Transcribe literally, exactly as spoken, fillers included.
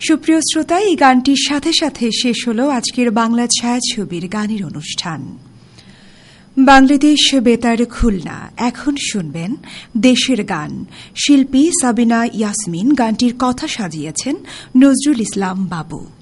সুপ্রিয় শ্রোতা, এই গানটির সাথে সাথে শেষ হল আজকের বাংলা ছায়াছবির গানের অনুষ্ঠান। বাংলাদেশ বেতার খুলনা। এখন শুনবেন দেশের গান। শিল্পী সাবিনা ইয়াসমিন, গানটির কথা সাজিয়েছেন নজরুল ইসলাম বাবু।